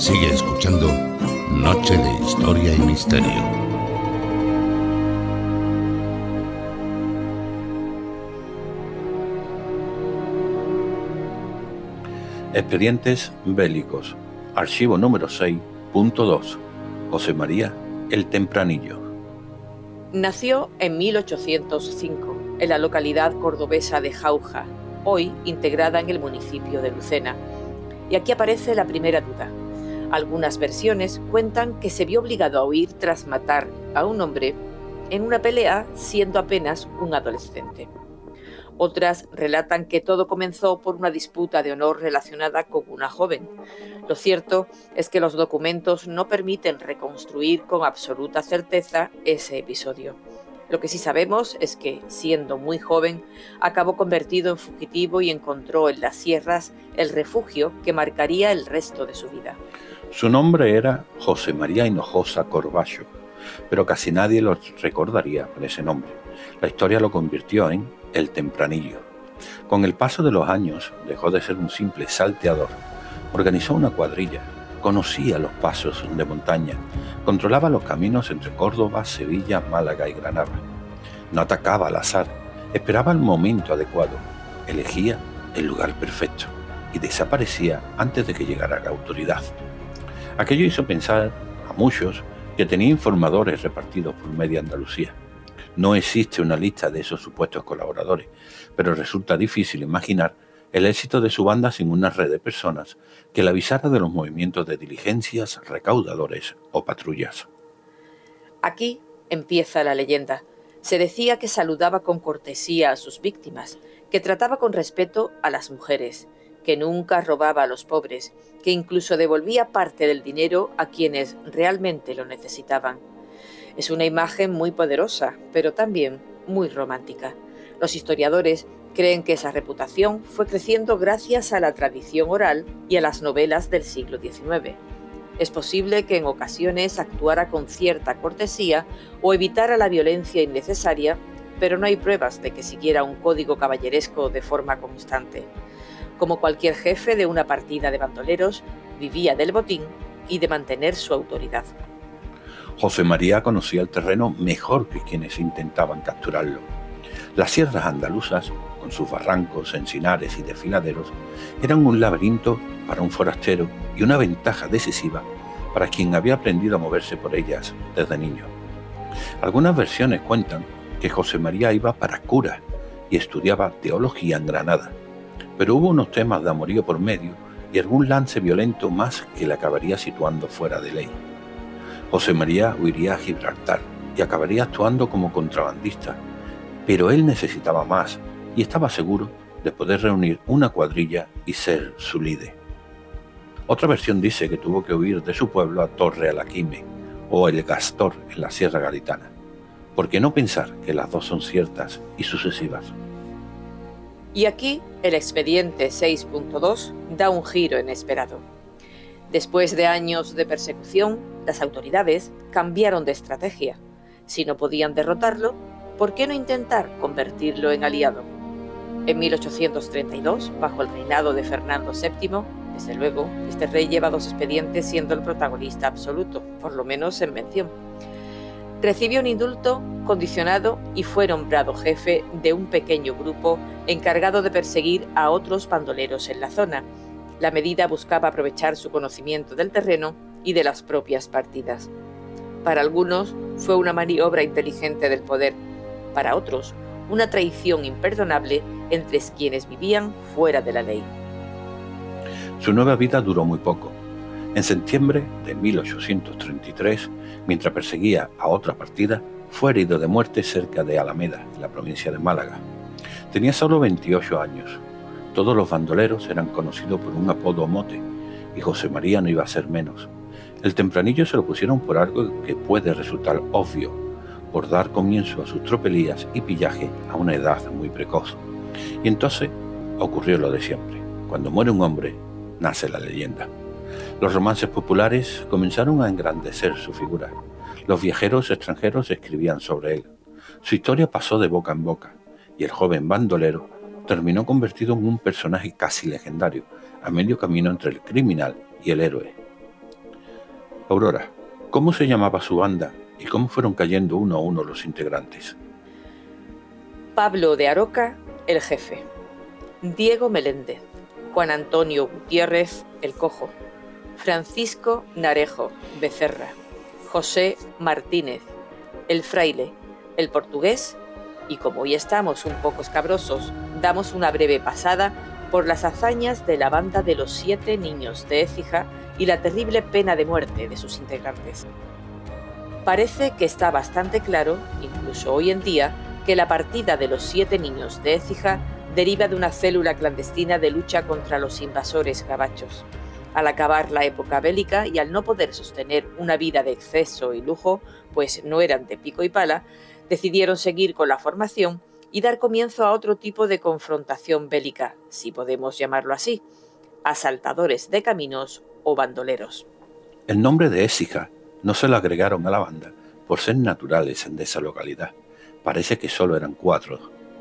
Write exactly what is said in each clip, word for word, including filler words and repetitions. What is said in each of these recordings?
Sigue escuchando Noche de Historia y Misterio. Expedientes bélicos. Archivo número seis punto dos. José María el Tempranillo. Nació en mil ochocientos cinco en la localidad cordobesa de Jauja, hoy integrada en el municipio de Lucena. Y aquí aparece la primera duda. Algunas versiones cuentan que se vio obligado a huir tras matar a un hombre en una pelea siendo apenas un adolescente. Otras relatan que todo comenzó por una disputa de honor relacionada con una joven. Lo cierto es que los documentos no permiten reconstruir con absoluta certeza ese episodio. Lo que sí sabemos es que, siendo muy joven, acabó convertido en fugitivo y encontró en las sierras el refugio que marcaría el resto de su vida. Su nombre era José María Hinojosa Corbacho, pero casi nadie lo recordaría por ese nombre. La historia lo convirtió en el Tempranillo. Con el paso de los años dejó de ser un simple salteador. Organizó una cuadrilla, conocía los pasos de montaña, controlaba los caminos entre Córdoba, Sevilla, Málaga y Granada. No atacaba al azar, esperaba el momento adecuado, elegía el lugar perfecto y desaparecía antes de que llegara la autoridad. Aquello hizo pensar a muchos que tenía informadores repartidos por media Andalucía. No existe una lista de esos supuestos colaboradores, pero resulta difícil imaginar el éxito de su banda sin una red de personas que le avisara de los movimientos de diligencias, recaudadores o patrullas. Aquí empieza la leyenda. Se decía que saludaba con cortesía a sus víctimas, que trataba con respeto a las mujeres, que nunca robaba a los pobres, que incluso devolvía parte del dinero a quienes realmente lo necesitaban. Es una imagen muy poderosa, pero también muy romántica. Los historiadores creen que esa reputación fue creciendo gracias a la tradición oral y a las novelas del siglo diecinueve. Es posible que en ocasiones actuara con cierta cortesía o evitara la violencia innecesaria, pero no hay pruebas de que siguiera un código caballeresco de forma constante. Como cualquier jefe de una partida de bandoleros, vivía del botín y de mantener su autoridad. José María conocía el terreno mejor que quienes intentaban capturarlo. Las sierras andaluzas, con sus barrancos, encinares y desfiladeros, eran un laberinto para un forastero y una ventaja decisiva para quien había aprendido a moverse por ellas desde niño. Algunas versiones cuentan que José María iba para cura y estudiaba teología en Granada, pero hubo unos temas de amorío por medio y algún lance violento más que le acabaría situando fuera de ley. José María huiría a Gibraltar y acabaría actuando como contrabandista, pero él necesitaba más y estaba seguro de poder reunir una cuadrilla y ser su líder. Otra versión dice que tuvo que huir de su pueblo a Torre Alaquime o El Gastor en la Sierra Gaditana. ¿Por qué no pensar que las dos son ciertas y sucesivas? Y aquí el expediente seis punto dos da un giro inesperado. Después de años de persecución, las autoridades cambiaron de estrategia. Si no podían derrotarlo, ¿por qué no intentar convertirlo en aliado? En mil ochocientos treinta y dos, bajo el reinado de Fernando séptimo, desde luego, este rey lleva dos expedientes siendo el protagonista absoluto, por lo menos en mención. Recibió un indulto condicionado y fue nombrado jefe de un pequeño grupo encargado de perseguir a otros bandoleros en la zona. La medida buscaba aprovechar su conocimiento del terreno y de las propias partidas. Para algunos fue una maniobra inteligente del poder, para otros una traición imperdonable entre quienes vivían fuera de la ley. Su nueva vida duró muy poco. En septiembre de mil ochocientos treinta y tres, mientras perseguía a otra partida, fue herido de muerte cerca de Alameda, en la provincia de Málaga. Tenía solo veintiocho años. Todos los bandoleros eran conocidos por un apodo o mote, y José María no iba a ser menos. El Tempranillo se lo pusieron por algo que puede resultar obvio, por dar comienzo a sus tropelías y pillaje a una edad muy precoz. Y entonces ocurrió lo de siempre. Cuando muere un hombre, nace la leyenda. Los romances populares comenzaron a engrandecer su figura. Los viajeros extranjeros escribían sobre él. Su historia pasó de boca en boca, y el joven bandolero terminó convertido en un personaje casi legendario, a medio camino entre el criminal y el héroe. Aurora, ¿cómo se llamaba su banda y cómo fueron cayendo uno a uno los integrantes? Pablo de Aroca, el jefe. Diego Meléndez. Juan Antonio Gutiérrez, el cojo. Francisco Narejo, Becerra. José Martínez, el fraile, el portugués. Y como hoy estamos un poco escabrosos, damos una breve pasada por las hazañas de la banda de los siete niños de Écija y la terrible pena de muerte de sus integrantes. Parece que está bastante claro, incluso hoy en día, que la partida de los siete niños de Écija deriva de una célula clandestina de lucha contra los invasores gabachos. Al acabar la época bélica y al no poder sostener una vida de exceso y lujo, pues no eran de pico y pala, decidieron seguir con la formación y dar comienzo a otro tipo de confrontación bélica, si podemos llamarlo así, asaltadores de caminos o bandoleros. El nombre de Écija no se lo agregaron a la banda por ser naturales de esa localidad. Parece que solo eran cuatro.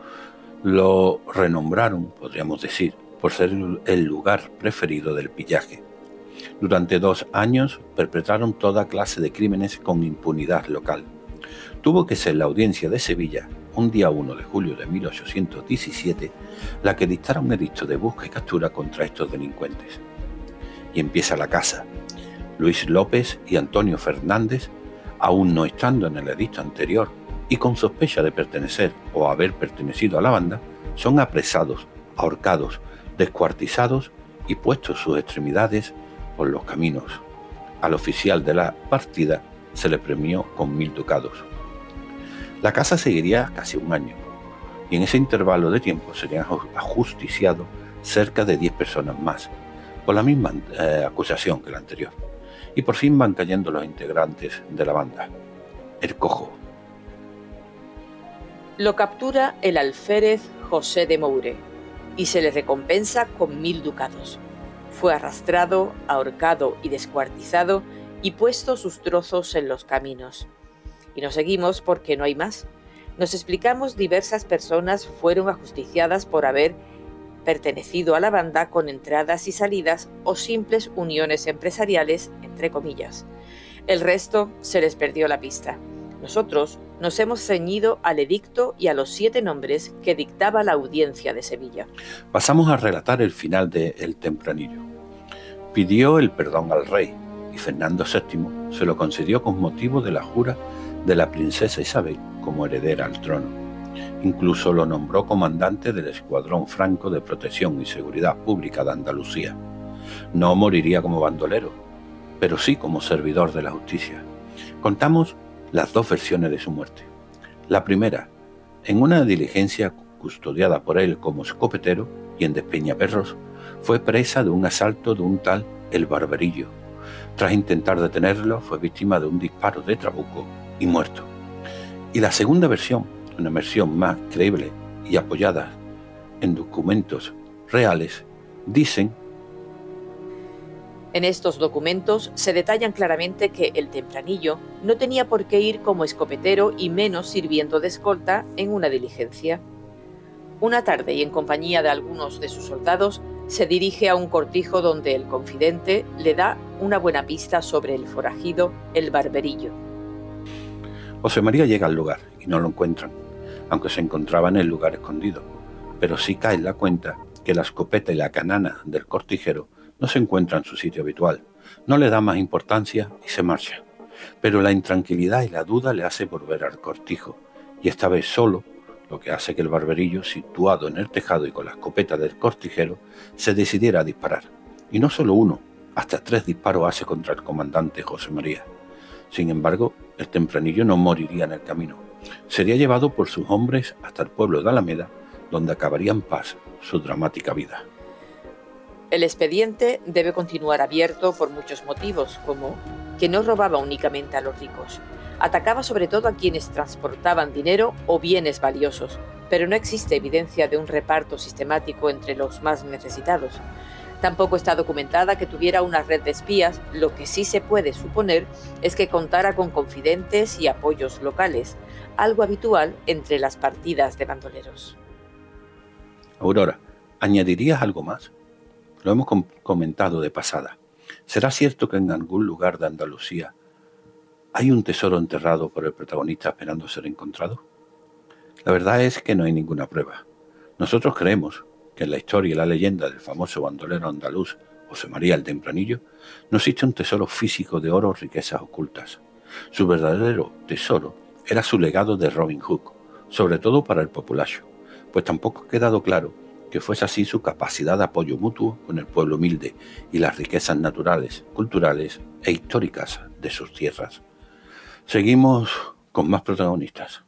Lo renombraron, podríamos decir, por ser el lugar preferido del pillaje. Durante dos años perpetraron toda clase de crímenes con impunidad local. Tuvo que ser la audiencia de Sevilla, un día uno de julio de mil ochocientos diecisiete, la que dictara un edicto de busca y captura contra estos delincuentes. Y empieza la caza. Luis López y Antonio Fernández, aún no estando en el edicto anterior y con sospecha de pertenecer o haber pertenecido a la banda, son apresados, ahorcados, descuartizados y puestos sus extremidades por los caminos. Al oficial de la partida se le premió con mil ducados. La caza seguiría casi un año, y en ese intervalo de tiempo serían ajusticiados cerca de diez personas más, por la misma eh, acusación que la anterior, y por fin van cayendo los integrantes de la banda. El cojo. Lo captura el alférez José de Moure, y se le recompensa con mil ducados. Fue arrastrado, ahorcado y descuartizado, y puesto sus trozos en los caminos. Y nos seguimos porque no hay más. Nos explicamos diversas personas fueron ajusticiadas por haber pertenecido a la banda con entradas y salidas o simples uniones empresariales, entre comillas. El resto se les perdió la pista. Nosotros nos hemos ceñido al edicto y a los siete nombres que dictaba la audiencia de Sevilla. Pasamos a relatar el final de El Tempranillo. Pidió el perdón al rey y Fernando séptimo se lo concedió con motivo de la jura de la princesa Isabel como heredera al trono. Incluso lo nombró comandante del escuadrón franco de protección y seguridad pública de Andalucía. No moriría como bandolero, pero sí como servidor de la justicia. Contamos las dos versiones de su muerte. La primera, en una diligencia custodiada por él como escopetero y en Despeñaperros, fue presa de un asalto de un tal El Barberillo. Tras intentar detenerlo, fue víctima de un disparo de trabuco y muerto. Y la segunda versión, una versión más creíble y apoyada en documentos reales, dicen: en estos documentos se detallan claramente que el Tempranillo no tenía por qué ir como escopetero y menos sirviendo de escolta en una diligencia. Una tarde y en compañía de algunos de sus soldados se dirige a un cortijo donde el confidente le da una buena pista sobre el forajido El Barberillo. José María llega al lugar y no lo encuentran, aunque se encontraba en el lugar escondido, pero sí cae en la cuenta que la escopeta y la canana del cortijero no se encuentran en su sitio habitual. No le da más importancia y se marcha, pero la intranquilidad y la duda le hace volver al cortijo, y esta vez solo, lo que hace que el Barberillo, situado en el tejado y con la escopeta del cortijero, se decidiera a disparar. Y no solo uno, hasta tres disparos hace contra el comandante José María. Sin embargo, el Tempranillo no moriría en el camino. Sería llevado por sus hombres hasta el pueblo de Alameda, donde acabaría en paz su dramática vida. El expediente debe continuar abierto por muchos motivos, como que no robaba únicamente a los ricos, atacaba sobre todo a quienes transportaban dinero o bienes valiosos, pero no existe evidencia de un reparto sistemático entre los más necesitados. Tampoco está documentada que tuviera una red de espías. Lo que sí se puede suponer es que contara con confidentes y apoyos locales, algo habitual entre las partidas de bandoleros. Aurora, ¿añadirías algo más? Lo hemos com- comentado de pasada, ¿Será cierto que en algún lugar de Andalucía hay un tesoro enterrado por el protagonista esperando ser encontrado? La verdad es que no hay ninguna prueba. Nosotros creemos que en la historia y la leyenda del famoso bandolero andaluz José María el Tempranillo no existe un tesoro físico de oro o riquezas ocultas. Su verdadero tesoro era su legado de Robin Hood, sobre todo para el populacho, pues tampoco ha quedado claro que fuese así su capacidad de apoyo mutuo con el pueblo humilde y las riquezas naturales, culturales e históricas de sus tierras. Seguimos con más protagonistas.